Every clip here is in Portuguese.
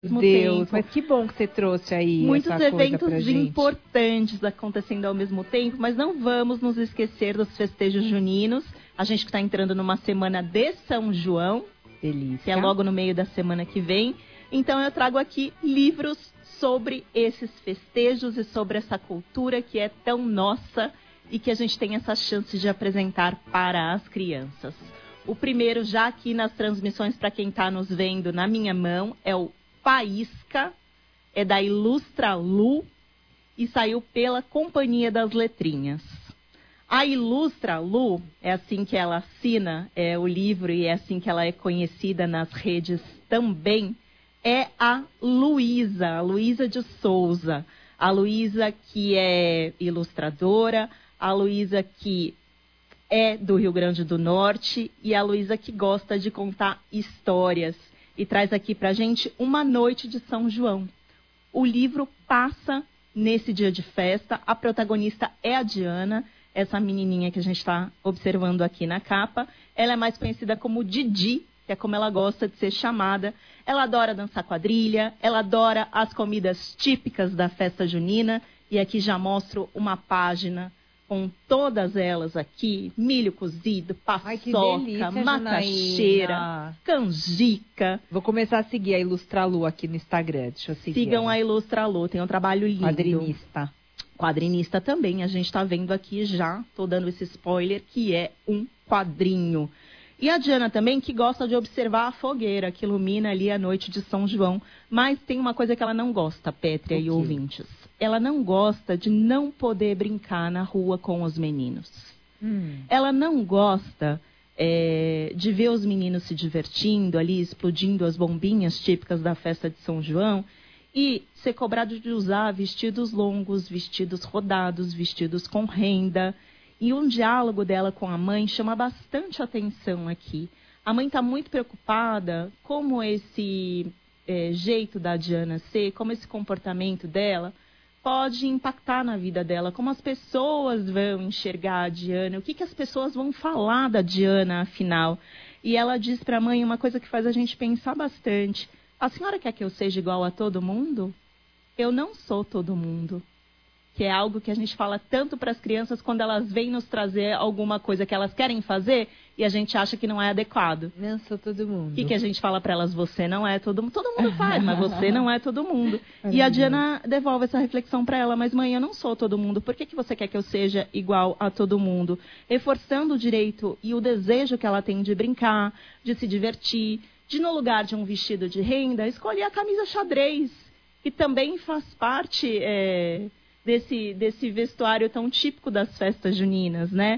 Deus, mas que bom que você trouxe aí muitos essa coisa pra eventos gente. importantes acontecendo ao mesmo tempo, mas não vamos nos esquecer dos festejos juninos. A gente está entrando numa semana de São João, Delícia. que é logo no meio da semana que vem. Então eu trago aqui livros sobre esses festejos e sobre essa cultura que é tão nossa e que a gente tem essa chance de apresentar para as crianças. O primeiro, já aqui nas transmissões, para quem está nos vendo na minha mão, é o Faísca, é da Ilustra Lu e saiu pela Companhia das Letrinhas. A Ilustra Lu, é assim que ela assina o livro e é assim que ela é conhecida nas redes também, é a Luísa de Souza. A Luísa que é ilustradora, a Luísa que é do Rio Grande do Norte e a Luísa que gosta de contar histórias. E traz aqui pra gente Uma Noite de São João. O livro passa nesse dia de festa. A protagonista é a Diana, essa menininha que a gente está observando aqui na capa. Ela é mais conhecida como Didi, que é como ela gosta de ser chamada. Ela adora dançar quadrilha, ela adora as comidas típicas da festa junina. E aqui já mostro uma página com todas elas aqui, milho cozido, paçoca, macaxeira, canjica. Vou começar a seguir a Ilustra Lu aqui no Instagram, deixa eu seguir. Sigam a Ilustra Lu, tem um trabalho lindo. Quadrinista. Quadrinista também, a gente está vendo aqui já, estou dando esse spoiler, que é um quadrinho. E a Diana também, que gosta de observar a fogueira, que ilumina ali a noite de São João. Mas tem uma coisa que ela não gosta, Pétria e ouvintes. Ela não gosta de não poder brincar na rua com os meninos. Ela não gosta de ver os meninos se divertindo ali, explodindo as bombinhas típicas da festa de São João e ser cobrado de usar vestidos longos, vestidos rodados, vestidos com renda. E um diálogo dela com a mãe chama bastante atenção aqui. A mãe está muito preocupada como esse jeito da Diana ser, como esse comportamento dela pode impactar na vida dela, como as pessoas vão enxergar a Diana, o que as pessoas vão falar da Diana, afinal. E ela diz para a mãe uma coisa que faz a gente pensar bastante. A senhora quer que eu seja igual a todo mundo? Eu não sou todo mundo. Que é algo que a gente fala tanto para as crianças quando elas vêm nos trazer alguma coisa que elas querem fazer e a gente acha que não é adequado. Não sou todo mundo. O que a gente fala para elas? Você não é todo mundo. Todo mundo faz, mas você não é todo mundo. E a Diana devolve essa reflexão para ela. Mas mãe, eu não sou todo mundo. Por que você quer que eu seja igual a todo mundo? Reforçando o direito e o desejo que ela tem de brincar, de se divertir, de no lugar de um vestido de renda, escolher a camisa xadrez, que também faz parte... Desse vestuário tão típico das festas juninas, né?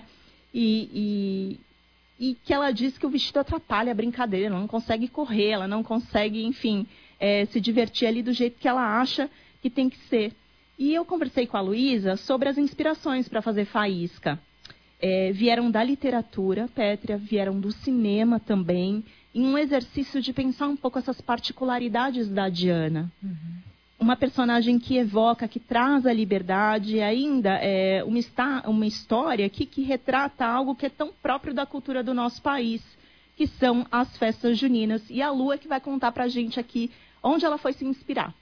E que ela diz que o vestido atrapalha a brincadeira, ela não consegue correr, ela não consegue, enfim, se divertir ali do jeito que ela acha que tem que ser. E eu conversei com a Luísa sobre as inspirações para fazer faísca. Vieram da literatura, Pétria, vieram do cinema também, em um exercício de pensar um pouco essas particularidades da Diana. Uma personagem que evoca, que traz a liberdade, ainda uma história aqui que retrata algo que é tão próprio da cultura do nosso país, que são as festas juninas. E a Lu é que vai contar pra gente aqui onde ela foi se inspirar.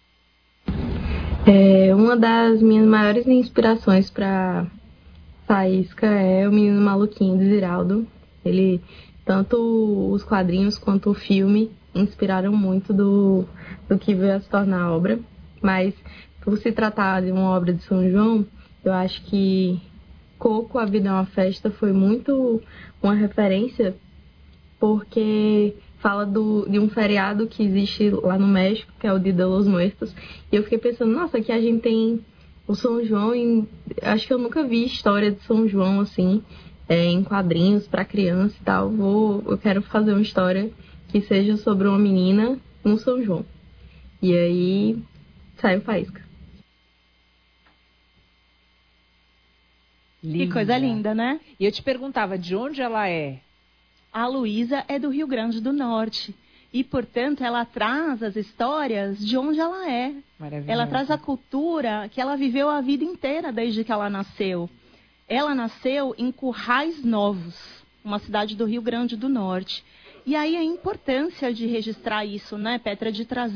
Uma das minhas maiores inspirações para faísca é o Menino Maluquinho de Ziraldo. Ele, tanto os quadrinhos quanto o filme, inspiraram muito do que veio a se tornar a obra, mas por se tratar de uma obra de São João, eu acho que Coco, A Vida é uma Festa foi muito uma referência, porque fala de um feriado que existe lá no México, que é o Dia de los Muertos, e eu fiquei pensando, nossa, aqui a gente tem o São João, e acho que eu nunca vi história de São João assim, em quadrinhos para criança e tal. Eu quero fazer uma história que seja sobre uma menina no São João. E aí saiu faísca. Que coisa linda, né? E eu te perguntava, de onde ela é? A Luísa é do Rio Grande do Norte. E, portanto, ela traz as histórias de onde ela é. Ela traz a cultura que ela viveu a vida inteira desde que ela nasceu. Ela nasceu em Currais Novos, uma cidade do Rio Grande do Norte. E aí a importância de registrar isso, né, Petra, de trazer